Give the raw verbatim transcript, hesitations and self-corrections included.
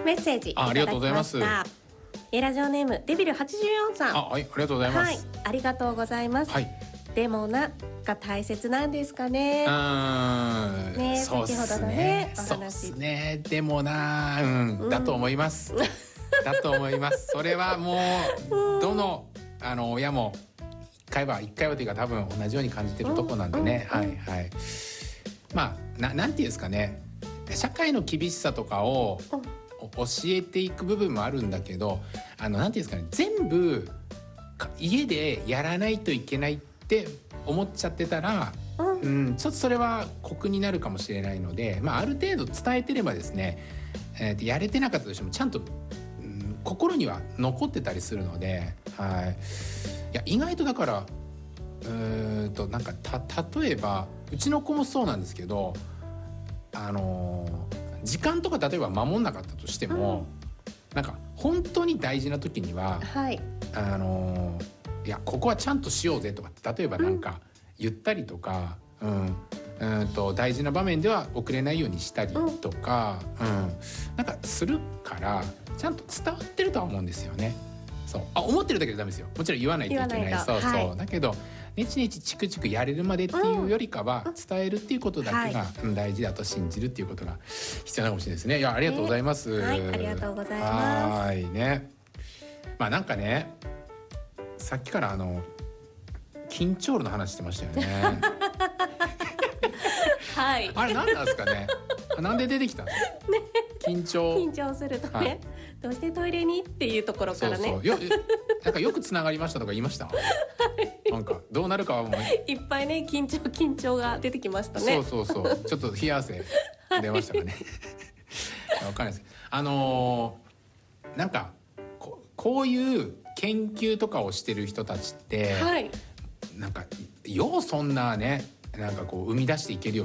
メッセージいただきました。 あ, ありがとうございます。 えラジオネームデビルはちじゅうよんさん。 あ、はい、ありがとうございます。 はい、ありがとうございます。 はい、 でもなが大切なんですかね。 うーん、 ね、 そうっすね、 先ほどのねお話。 そうっすね、でもな、うん、うん、だと思いますだと思います。それはもうどのあの親も一回は一回はというか多分同じように感じてるとこなんでね、うんうん、はいはい。まあ な, なんていうんですかね、社会の厳しさとかを教えていく部分もあるんだけど、あのなんていうんですかね、全部家でやらないといけないって思っちゃってたら、うんうん、ちょっとそれは酷になるかもしれないので、まあ、ある程度伝えてればですね、えー、やれてなかったとしてもちゃんと、うん、心には残ってたりするので、はい、いや意外とだからうーんとなんかた例えばうちの子もそうなんですけど、あのー、時間とか例えば守んなかったとしても、うん、なんか本当に大事な時には、はい、あのー、いやここはちゃんとしようぜとかって例えばなんか言ったりとか、うん、うんと大事な場面では遅れないようにしたりとか、うんうん、なんかするからちゃんと伝わってるとは思うんですよね。そう、あ、思ってるだけでダメですよ。もちろん言わないといけない。そうそう、はい、だけどネチネチチクチクやれるまでっていうよりかは、うん、伝えるっていうことだけが、はい、大事だと信じるっていうことが必要なかもしれないですね。いや、ありがとうございます、 ね、はい、ありがとうございます。 はいね、まあなんかね、さっきからあの緊張の話してましたよねはい、 あれ何なんですかねなんで出てきたの、ね、緊張緊張するとね、はい、どうしてトイレにっていうところからね、 そうそうよなんかよくつながりましたとか言いました、はい、なんかどうなるかはもういっぱいね、緊張緊張が出てきましたね。 そうそうそう、ちょっと冷や汗出ましたかねわかんないです。あのー、なんか こ, こういう研究とかをしてる人たちって、はい、なんかようそんなね、なんかこう生み出していけるよ